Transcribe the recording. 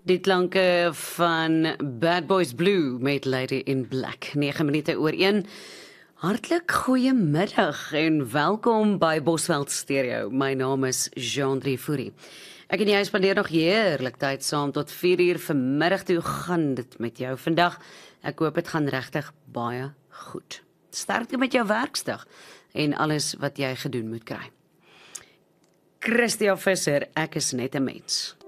Die klanke van Bad Boys Blue met Lady in Black. 9 minute oor 1. Hartlik goeiemiddag en welkom by Bosveld Stereo. My naam is Jean-Drie Fourie. Ek en jy spandeer nog heerlik tyd saam tot 4 uur vanmiddag toe. Gaan dit met jou vandag? Ek hoop dit gaan regtig baie goed. Sterkte met jou werksdag en alles wat jy gedoen moet kry. Christia Visser, ek is net 'n mens.